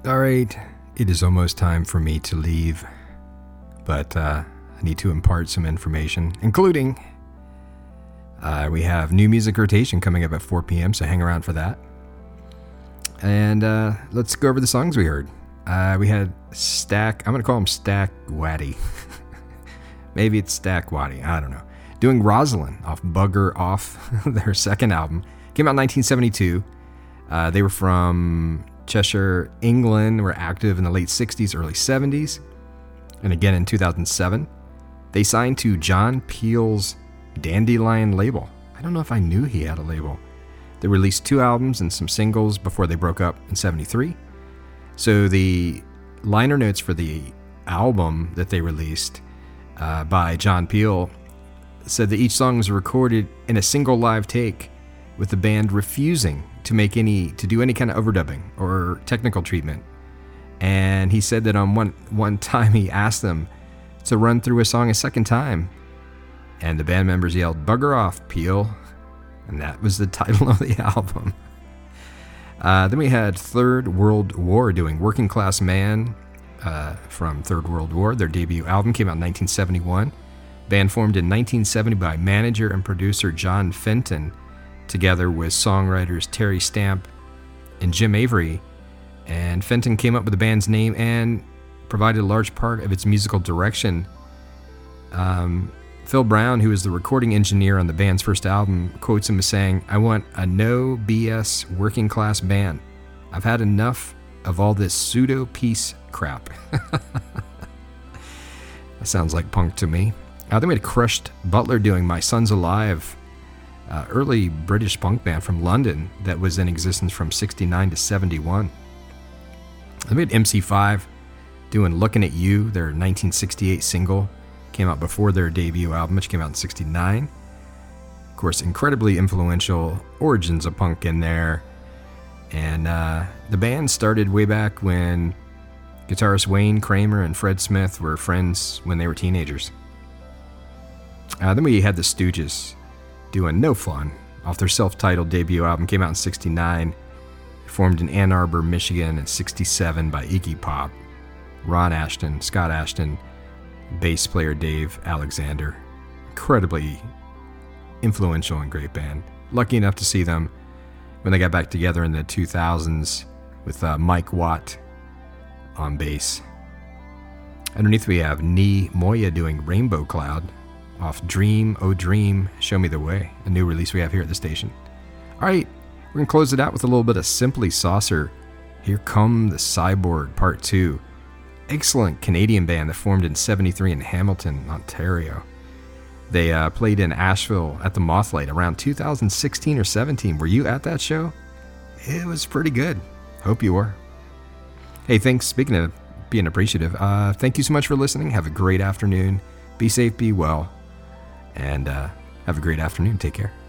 All right, it is almost time for me to leave, but I need to impart some information, including we have new music rotation coming up at 4 p.m., so hang around for that. And let's go over the songs we heard. We had Stack, I'm going to call him Stack Waddy. Maybe it's Stack Waddy, I don't know. Doing Rosalind off Bugger Off, their second album. Came out in 1972. They were from Cheshire, England, were active in the late 60s, early 70s, and again in 2007. They signed to John Peel's Dandelion label. I don't know if I knew he had a label. They released 2 albums and some singles before they broke up in 73. So the liner notes for the album that they released by John Peel said that each song was recorded in a single live take, with the band refusing to do any kind of overdubbing or technical treatment. And he said that on one time he asked them to run through a song a second time, and the band members yelled, "Bugger off, Peel," and that was the title of the album. Then we had Third World War doing Working Class Man from Third World War. Their debut album came out in 1971. Band formed in 1970 by manager and producer John Fenton, together with songwriters Terry Stamp and Jim Avery. And Fenton came up with the band's name and provided a large part of its musical direction. Phil Brown, who is the recording engineer on the band's first album, quotes him as saying, "I want a no BS working class band. I've had enough of all this pseudo peace crap." That sounds like punk to me. Then we had Crushed Butler doing My Son's Alive, early British punk band from London that was in existence from 69 to 71. Then we had MC5 doing Looking at You, their 1968 single. Came out before their debut album, which came out in 69. Of course, incredibly influential origins of punk in there. And the band started way back when guitarist Wayne Kramer and Fred Smith were friends when they were teenagers. Then we had the Stooges doing No Fun off their self-titled debut album. Came out in 69. Formed in Ann Arbor, Michigan in 67 by Iggy Pop, Ron Ashton, Scott Ashton, bass player Dave Alexander. Incredibly influential and great band. Lucky enough to see them when they got back together in the 2000s with Mike Watt on bass. Underneath we have Nee Moya doing Rainbow Cloud off Dream, Oh Dream, Show Me the Way, a new release we have here at the station. All right, we're going to close it out with a little bit of Simply Saucer. Here Come the Cyborg Part 2. Excellent Canadian band that formed in 73 in Hamilton, Ontario. They played in Asheville at the Mothlight around 2016 or 17. Were you at that show? It was pretty good. Hope you were. Hey, thanks. Speaking of being appreciative, thank you so much for listening. Have a great afternoon. Be safe, be well, and have a great afternoon. Take care.